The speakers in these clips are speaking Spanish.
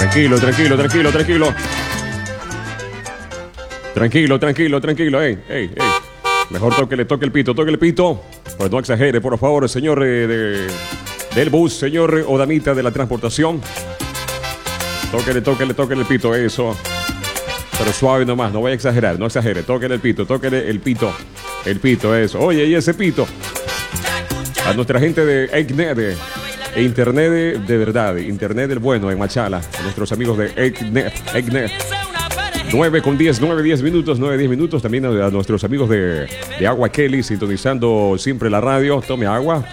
Tranquilo. Tranquilo. Ey. Mejor toque el pito. Pues no exagere, por favor, señor del bus, señor o damita de la transportación. Tóquele el pito, eso. Pero suave nomás, no vaya a exagerar, no exagere. Tóquele el pito. El pito, eso. Oye, y ese pito. A nuestra gente de Egnet, Internet de verdad, Internet del bueno en Machala. A nuestros amigos de Egnet. 9:10 minutos. También a nuestros amigos de Agua Kelly, sintonizando siempre la radio. Tome agua.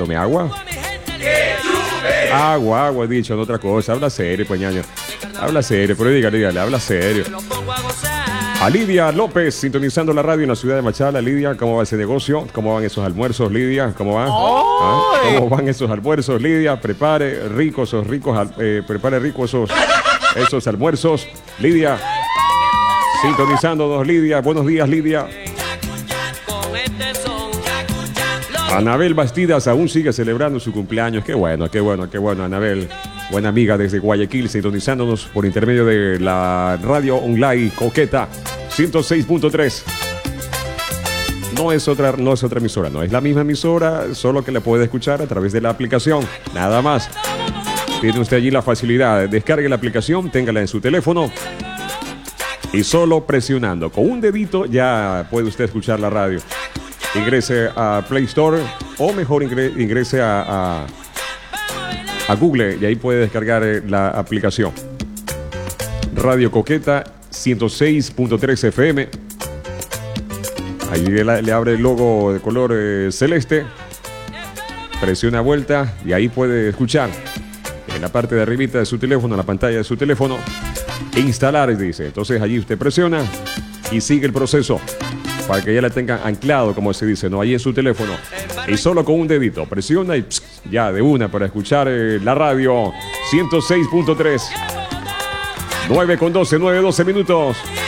Agua, he dicho, no otra cosa. Habla serio, pañaño. Habla serio, pero dígale, habla serio. A Lidia López, sintonizando la radio en la ciudad de Machala. Lidia, ¿cómo va ese negocio? ¿Cómo van esos almuerzos, Lidia? ¿Cómo van? ¿Cómo van esos almuerzos, Lidia? Prepare ricos esos almuerzos. Lidia, sintonizándonos, Lidia. Buenos días, Lidia. Anabel Bastidas aún sigue celebrando su cumpleaños. Qué bueno, Anabel. Buena amiga desde Guayaquil, sintonizándonos por intermedio de la radio online Coqueta 106.3. No es otra emisora, no es la misma emisora, solo que la puede escuchar a través de la aplicación. Nada más. Tiene usted allí la facilidad. Descargue la aplicación, téngala en su teléfono. Y solo presionando con un dedito ya puede usted escuchar la radio. Ingrese a Play Store o mejor ingrese a Google y ahí puede descargar la aplicación. Radio Coqueta 106.3 FM. Ahí le abre el logo de color celeste. Presiona vuelta y ahí puede escuchar. En la parte de arribita de su teléfono, en la pantalla de su teléfono, instalar, dice. Entonces allí usted presiona y sigue el proceso para que ya la tenga anclado, como se dice, ¿no? Ahí en su teléfono. Y solo con un dedito presiona y ya de una para escuchar la radio 106.3. 9:12 minutos.